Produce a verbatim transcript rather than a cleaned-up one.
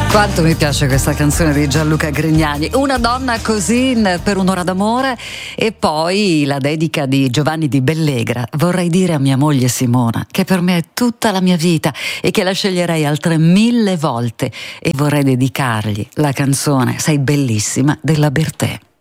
Quanto mi piace questa canzone di Gianluca Grignani, Una donna così per un'ora d'amore, e poi la dedica di Giovanni di Bellegra. Vorrei dire a mia moglie Simona che per me è tutta la mia vita e che la sceglierei altre mille volte, e vorrei dedicargli la canzone Sei bellissima della Bertè.